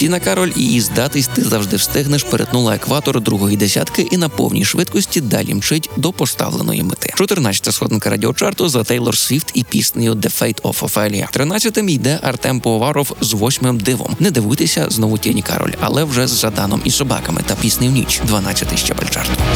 Тіна Кароль і «Здатись ти завжди встигнеш» перетнула екватор другої десятки і на повній швидкості далі мчить до поставленої мети. 14-та сходинка радіочарту за Тейлор Свіфт і піснею «The Fate of Ophelia». 13-тим йде Артем Пивоваров з «8-м дивом». Не дивуйтеся, знову Тіні Кароль, але вже з «Жаданом і собаками» та піснею «Ніч» 12-й щабель чарту.